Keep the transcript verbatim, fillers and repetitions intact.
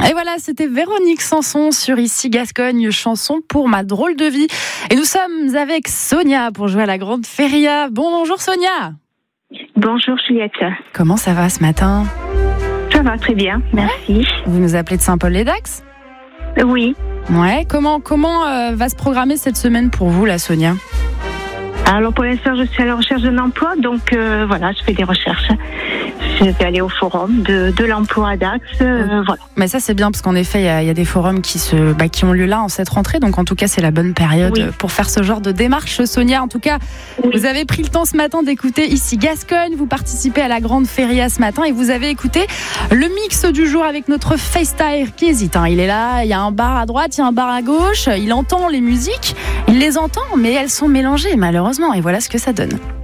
Et voilà, c'était Véronique Sanson sur Ici Gascogne, chanson pour ma drôle de vie. Et nous sommes avec Sonia pour jouer à la Grande Feria. Bonjour Sonia. Bonjour Juliette. Comment ça va ce matin ? Ça va très bien, merci. Vous nous appelez de Saint-Paul-les-Dax ? Oui. Ouais, comment, comment euh, va se programmer cette semaine pour vous là, Sonia ? Alors pour l'instant, je suis à la recherche d'un emploi, donc euh, voilà, je fais des recherches. Je vais aller au forum de, de l'emploi à Dax, euh, oui. Voilà. Mais ça c'est bien parce qu'en effet, il y, y a des forums qui, se, bah, qui ont lieu là en cette rentrée, donc en tout cas c'est la bonne période oui. pour faire ce genre de démarche. Sonia, en tout cas, oui. vous avez pris le temps ce matin d'écouter Ici Gascogne, vous participez à la Grande Feria ce matin et vous avez écouté le mix du jour avec notre FaceTime qui hésite. Hein. Il est là, il y a un bar à droite, il y a un bar à gauche, il entend les musiques, il les entend, mais elles sont mélangées malheureusement et voilà ce que ça donne.